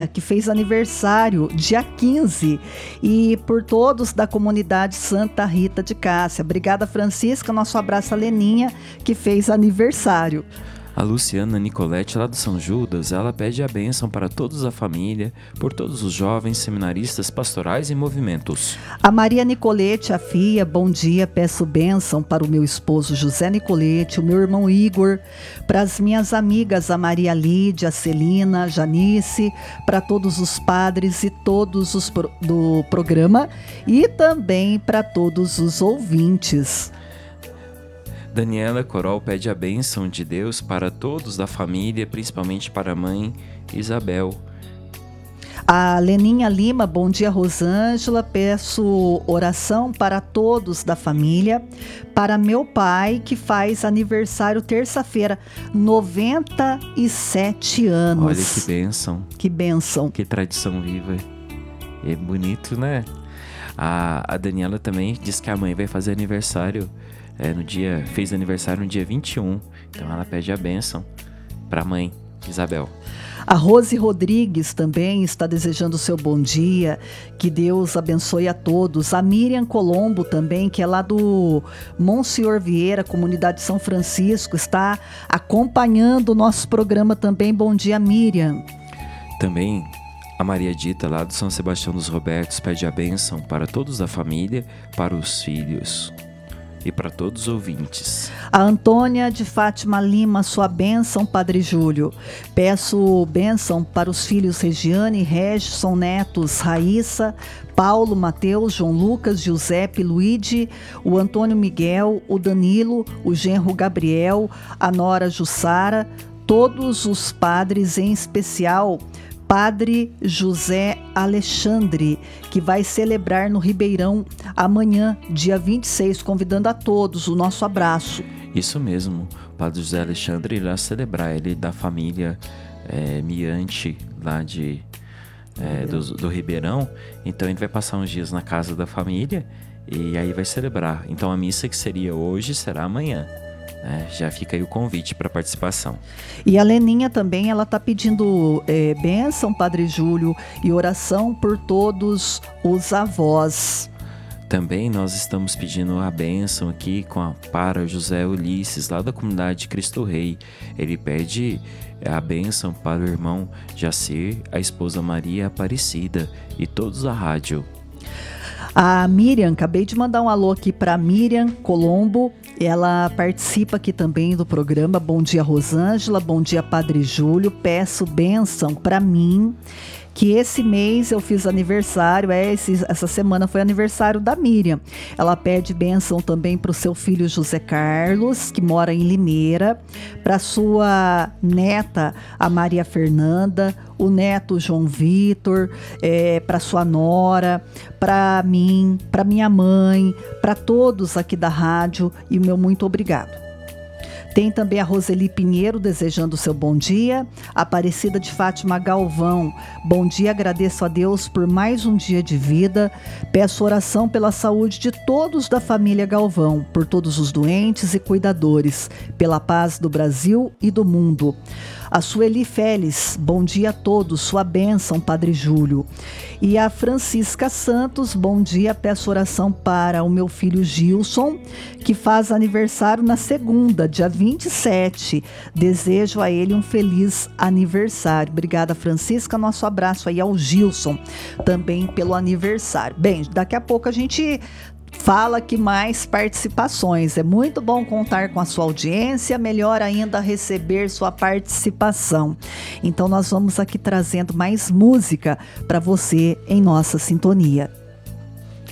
que fez aniversário dia 15, e por todos da comunidade Santa Rita de Cássia. Obrigada, Francisca. Nosso abraço a Leninha, que fez aniversário. A Luciana Nicolete, lá do São Judas, ela pede a bênção para todos a família, por todos os jovens seminaristas pastorais em movimentos. A Maria Nicolete, a filha, bom dia, peço bênção para o meu esposo José Nicolete, o meu irmão Igor, para as minhas amigas, a Maria Lídia, a Celina, a Janice, para todos os padres e todos os do programa e também para todos os ouvintes. Daniela Corol pede a bênção de Deus para todos da família, principalmente para a mãe Isabel. A Leninha Lima, bom dia, Rosângela, peço oração para todos da família, para meu pai que faz aniversário terça-feira, 97 anos. Olha que bênção. Que bênção. Que tradição viva. É bonito, né? A Daniela também diz que a mãe vai fazer aniversário fez aniversário no dia 21, então ela pede a bênção para a mãe Isabel. A Rose Rodrigues também está desejando o seu bom dia, que Deus abençoe a todos. A Miriam Colombo também, que é lá do Monsenhor Vieira, comunidade São Francisco, está acompanhando o nosso programa também. Bom dia, Miriam. Também a Maria Dita, lá do São Sebastião dos Robertos, pede a bênção para todos da família, para os filhos e para todos os ouvintes. A Antônia de Fátima Lima, sua bênção, Padre Júlio. Peço bênção para os filhos Regiane, Regison, netos Raíssa, Paulo, Mateus, João Lucas, Giuseppe, Luigi, o Antônio Miguel, o Danilo, o genro Gabriel, a nora Jussara, todos os padres, em especial Padre José Alexandre, que vai celebrar no Ribeirão amanhã, dia 26, convidando a todos. O nosso abraço. Isso mesmo, o Padre José Alexandre irá celebrar, ele da família Miante, lá do Ribeirão. Então ele vai passar uns dias na casa da família e aí vai celebrar. Então a missa que seria hoje será amanhã. Já fica aí o convite para participação. E a Leninha também, ela está pedindo bênção, Padre Júlio, e oração por todos os avós. Também nós estamos pedindo a bênção aqui para José Ulisses, lá da comunidade Cristo Rei. Ele pede a bênção para o irmão Jacir, a esposa Maria Aparecida e todos da rádio. A Miriam, acabei de mandar um alô aqui para Miriam Colombo, ela participa aqui também do programa. Bom dia, Rosângela, bom dia, Padre Júlio, peço bênção para mim, que esse mês eu fiz aniversário, essa semana foi aniversário da Miriam. Ela pede bênção também para o seu filho José Carlos, que mora em Limeira, para sua neta, a Maria Fernanda, o neto João Vitor, para sua nora, para mim, para minha mãe, para todos aqui da rádio, e o meu muito obrigado. Tem também a Roseli Pinheiro desejando o seu bom dia. Aparecida de Fátima Galvão, bom dia, agradeço a Deus por mais um dia de vida. Peço oração pela saúde de todos da família Galvão, por todos os doentes e cuidadores, pela paz do Brasil e do mundo. A Sueli Félix, bom dia a todos, sua bênção, Padre Júlio. E a Francisca Santos, bom dia, peço oração para o meu filho Gilson, que faz aniversário na segunda, dia 27. Desejo a ele um feliz aniversário. Obrigada, Francisca, nosso abraço aí ao Gilson, também pelo aniversário. Bem, daqui a pouco a gente fala que mais participações. É muito bom contar com a sua audiência, melhor ainda receber sua participação. Então nós vamos aqui trazendo mais música para você em nossa sintonia.